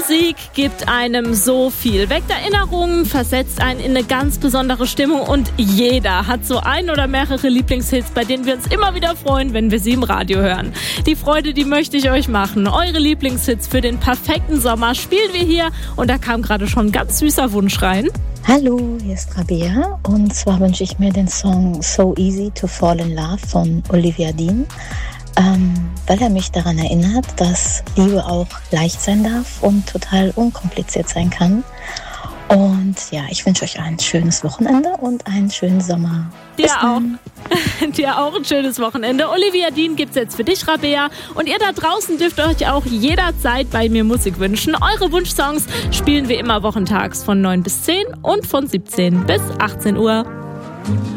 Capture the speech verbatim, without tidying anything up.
Musik gibt einem so viel, weckt Erinnerungen, versetzt einen in eine ganz besondere Stimmung und jeder hat so ein oder mehrere Lieblingshits, bei denen wir uns immer wieder freuen, wenn wir sie im Radio hören. Die Freude, die möchte ich euch machen. Eure Lieblingshits für den perfekten Sommer spielen wir hier und da kam gerade schon ein ganz süßer Wunsch rein. Hallo, hier ist Rabea und zwar wünsche ich mir den Song So Easy to Fall in Love von Olivia Dean. Ähm, weil er mich daran erinnert, dass Liebe auch leicht sein darf und total unkompliziert sein kann. Und ja, ich wünsche euch ein schönes Wochenende und einen schönen Sommer. Dir auch. Dir auch ein schönes Wochenende. Olivia Dean gibt's jetzt für dich, Rabea. Und ihr da draußen dürft euch auch jederzeit bei mir Musik wünschen. Eure Wunschsongs spielen wir immer wochentags von neun bis zehn und von siebzehn bis achtzehn Uhr.